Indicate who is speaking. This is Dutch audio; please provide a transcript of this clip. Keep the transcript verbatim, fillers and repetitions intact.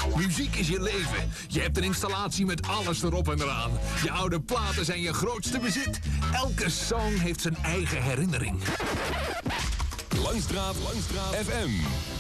Speaker 1: Muziek is je leven. Je hebt een installatie met alles erop en eraan. Je oude platen zijn je grootste bezit. Elke song heeft zijn eigen herinnering.
Speaker 2: Langstraat, Langstraat F M.